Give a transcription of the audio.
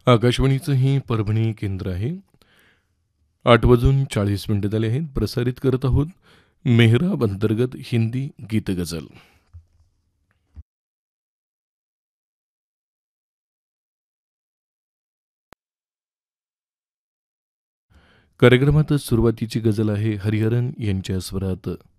आकाशवाणीचं ही परभणी केंद्र आहे. 8 वाजून 40 मिनिटं झाले आहेत. प्रसारित करत आहोत मेहराब अंतर्गत हिंदी गीतगझल. कार्यक्रमात सुरुवातीची गझल आहे हरिहरन यांच्या स्वरात